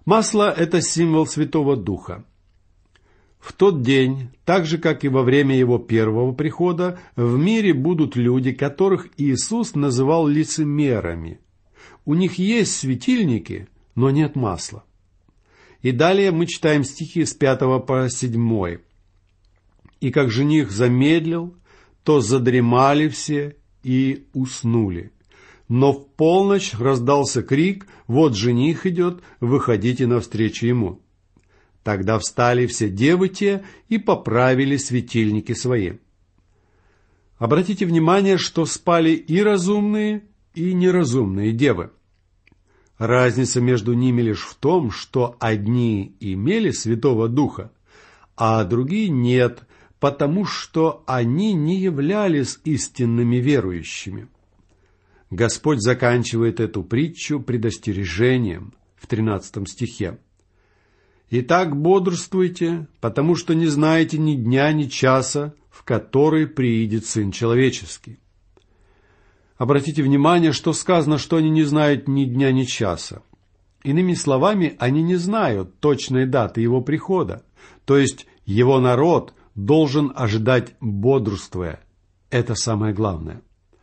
Масло – это символ Святого Духа. В тот день, так же, как и во время Его первого прихода, в мире будут люди, которых Иисус называл лицемерами. У них есть светильники, но нет масла. И далее мы читаем стихи с 5 по 7. «И как жених замедлил, то задремали все и уснули. Но в полночь раздался крик: вот жених идет, выходите навстречу ему. Тогда встали все девы те и поправили светильники свои». Обратите внимание, что спали и разумные, и неразумные девы. Разница между ними лишь в том, что одни имели Святого Духа, а другие нет, потому что они не являлись истинными верующими. Господь заканчивает эту притчу предостережением в 13 стихе. «Итак, бодрствуйте, потому что не знаете ни дня, ни часа, в который приидет Сын Человеческий». Обратите внимание, что сказано, что они не знают ни дня, ни часа. Иными словами, они не знают точной даты Его прихода, то есть Его народ должен ожидать бодрствуя. Это самое главное.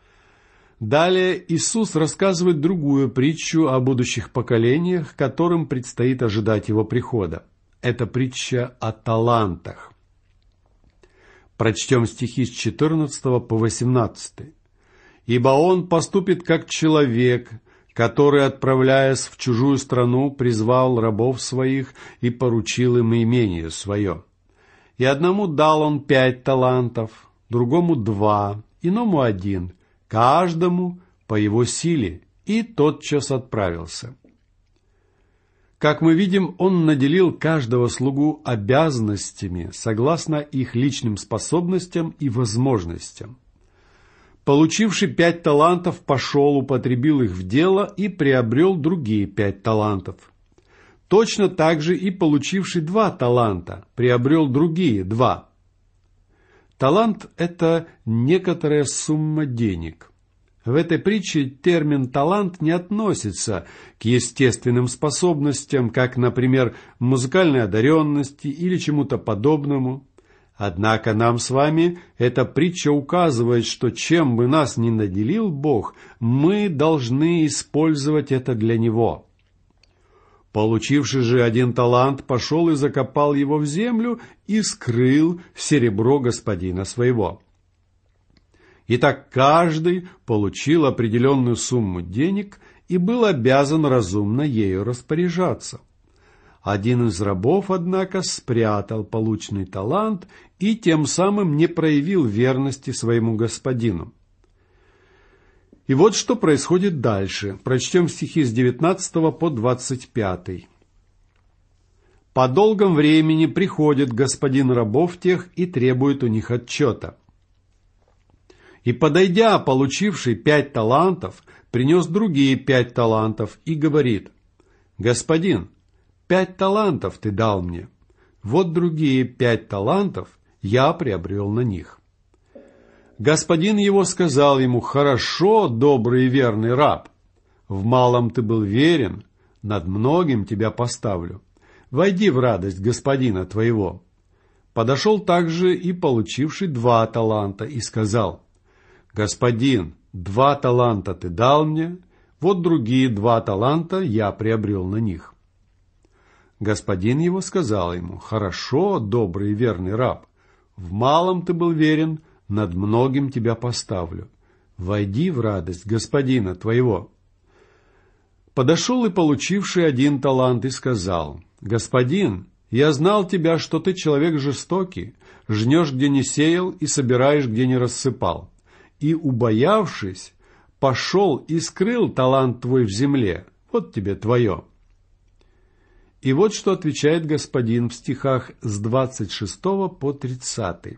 Далее Иисус рассказывает другую притчу о будущих поколениях, которым предстоит ожидать Его прихода. Это притча о талантах. Прочтем стихи с 14 по 18. «Ибо он поступит как человек, который, отправляясь в чужую страну, призвал рабов своих и поручил им имение свое. И одному дал он 5 талантов, другому 2, иному 1, каждому по его силе, и тотчас отправился». Как мы видим, он наделил каждого слугу обязанностями, согласно их личным способностям и возможностям. Получивший 5 талантов пошел, употребил их в дело и приобрел другие 5 талантов. Точно так же и получивший 2 таланта приобрел другие 2. Талант – это некоторая сумма денег. В этой притче термин «талант» не относится к естественным способностям, как, например, музыкальной одаренности или чему-то подобному. Однако нам с вами эта притча указывает, что чем бы нас ни наделил Бог, мы должны использовать это для Него. Получивший же 1 талант пошел и закопал его в землю и скрыл серебро господина своего. Итак, каждый получил определенную сумму денег и был обязан разумно ею распоряжаться. Один из рабов, однако, спрятал полученный талант и тем самым не проявил верности своему господину. И вот что происходит дальше. Прочтем стихи с 19 по 25. «По долгом времени приходит господин рабов тех и требует у них отчета. И, подойдя, получивший 5 талантов, принес другие 5 талантов и говорит: господин, 5 талантов ты дал мне, вот другие 5 талантов я приобрел на них. Господин его сказал ему: хорошо, добрый и верный раб, в малом ты был верен, над многим тебя поставлю, войди в радость господина твоего. Подошел также и получивший 2 таланта и сказал: господин, 2 таланта ты дал мне, вот другие 2 таланта я приобрел на них. Господин его сказал ему: хорошо, добрый и верный раб, в малом ты был верен, над многим тебя поставлю, войди в радость господина твоего. Подошел и получивший 1 талант и сказал: господин, я знал тебя, что ты человек жестокий, жнешь, где не сеял, и собираешь, где не рассыпал. И, убоявшись, пошел и скрыл талант твой в земле, вот тебе твое». И вот что отвечает господин в стихах с 26 по 30.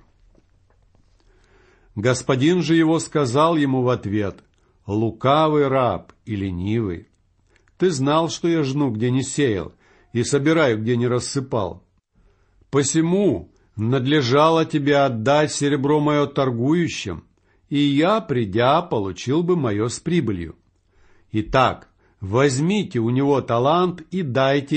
Господин же его сказал ему в ответ: лукавый раб и ленивый, ты знал, что я жну, где не сеял, и собираю, где не рассыпал. Посему надлежало тебе отдать серебро мое торгующим, и я, придя, получил бы мое с прибылью. Итак, возьмите у него талант и дайте